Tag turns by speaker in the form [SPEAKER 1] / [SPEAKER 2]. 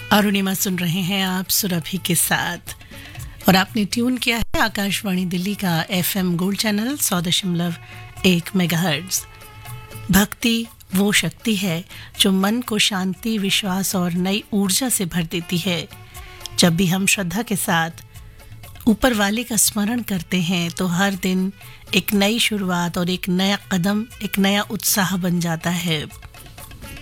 [SPEAKER 1] अरुणिमा सुन रहे हैं आप सुरभि के साथ और आपने ट्यून किया है आकाशवाणी दिल्ली का FM गोल्ड चैनल 100.1 मेगाहर्ट्ज। भक्ति वो शक्ति है जो मन को शांति, विश्वास और नई ऊर्जा से भर देती है। जब भी हम श्रद्धा के साथ ऊपर वाले का स्मरण करते हैं तो हर दिन एक नई शुरुआत और एक नया कदम, एक नया उत्साह बन जाता है।